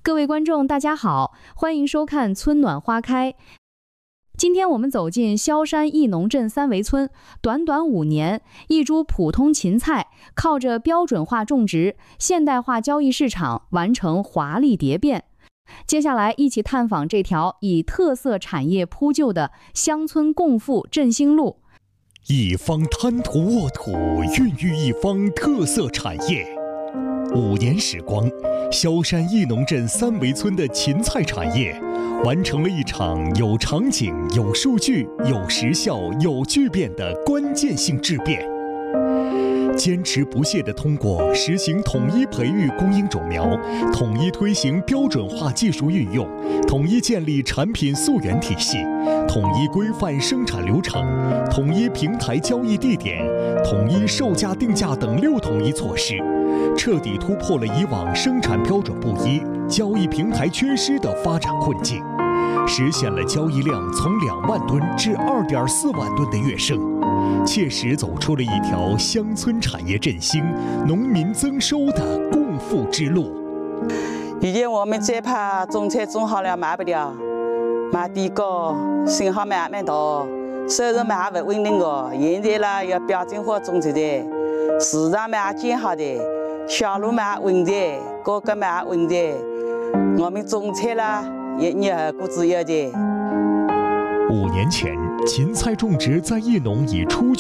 各位观众，大家好，欢迎收看《春暖花开》。今天我们走进萧山义农镇三围村，短短5年，一株普通芹菜靠着标准化种植、现代化交易市场，完成华丽蝶变。接下来一起探访这条以特色产业铺就的乡村共富振兴路。 一方滩涂沃土，孕育一方特色产业。5年时光，萧山义农镇三围村的芹菜产业完成了一场有场景、有数据、有时效、有巨变的关键性质变。坚持不懈地通过实行统一培育供应种苗，统一推行标准化技术运用，统一建立产品溯源体系，统一规范生产流程，统一平台交易地点，统一售价定价等6统一措施，彻底突破了以往生产标准不一、交易平台缺失的发展困境，实现了交易量从2万吨至2.4万吨的跃升，切实走出了一条乡村产业振兴、农民增收的共富之路。 以前我们这怕种菜种好了卖不了，卖地高，信号卖蛮大，收入卖不稳定的。现在呢要标准化种植的，市场卖建好的，销路卖稳定，价格卖稳定。我们种菜啦也顾自由的。 5年前，芹菜种植在义农已初具